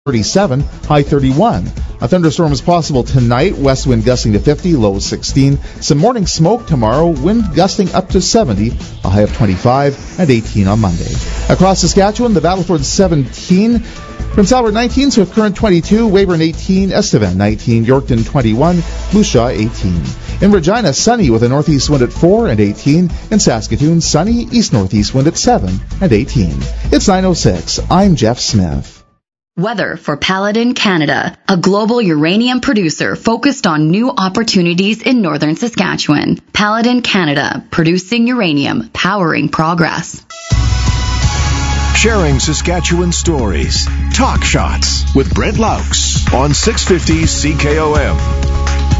37, high 31. A thunderstorm is possible tonight, west wind gusting to 50, low 16. Some morning smoke tomorrow, wind gusting up to 70, a high of 25 and 18 on Monday. Across Saskatchewan, the Battleford 17, Prince Albert 19, Swift Current 22, Weyburn 18, Estevan 19, Yorkton 21, Moose Jaw 18. In Regina, sunny with a northeast wind at 4 and 18. In Saskatoon, sunny, east-northeast wind at 7 and 18. It's 9:06. I'm Jeff Smith. Weather for Paladin Canada, a global uranium producer focused on new opportunities in northern Saskatchewan. Paladin Canada, producing uranium, powering progress. Sharing Saskatchewan stories. Talk Shots with Brent Laux on 650 CKOM.